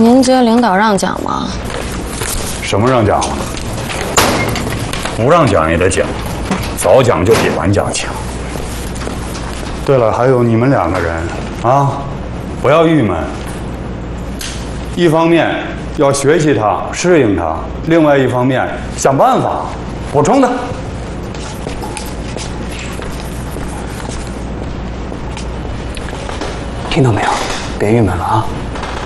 您觉得领导让奖吗？ 什么让奖了？不让奖也得奖，早奖就比晚奖强。对了，还有你们2个人啊，不要郁闷。一方面要学习它、适应它，另外一方面想办法补充它。 听到没有？别郁闷了啊！